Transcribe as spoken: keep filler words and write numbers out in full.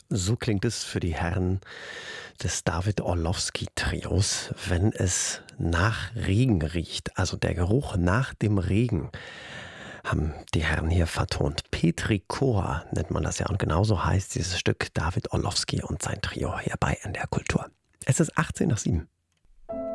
So klingt es für die Herren des David Orlowski-Trios, wenn es nach Regen riecht. Also der Geruch nach dem Regen haben die Herren hier vertont. Petrichor nennt man das ja, und genauso heißt dieses Stück David Orlowski und sein Trio hier bei N D R Kultur. Es ist achtzehn nach sieben.